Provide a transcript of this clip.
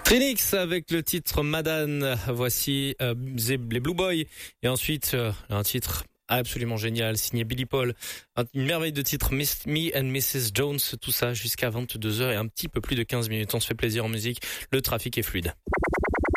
Trinix avec le titre Madane. Voici les Blue Boys. Et ensuite, un titre absolument génial, signé Billy Paul. Une merveille de titre, Miss Me and Mrs. Jones. Tout ça jusqu'à 22h et un petit peu plus de 15 minutes. On se fait plaisir en musique. Le trafic est fluide.